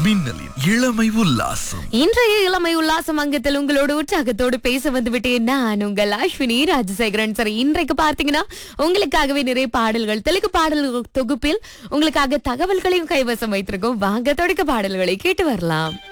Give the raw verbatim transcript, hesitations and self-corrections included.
மின்னலின் இளமை உல்லாசம். இன்றைய இளமை உல்லாசம் அங்கத்தில் உங்களோடு உற்சாகத்தோடு பேச வந்து விட்டேன் நான் உங்கள் அஸ்வினி ராஜசேகரன். சரி, இன்றைக்கு பார்த்தீங்கன்னா உங்களுக்காகவே நிறைய பாடல்கள், தெலுங்கு பாடல் தொகுப்பில் உங்களுக்காக தகவல்களையும் கைவசம் வைத்திருக்கோம். வாங்க தொடக்க பாடல்களை கேட்டு வரலாம்.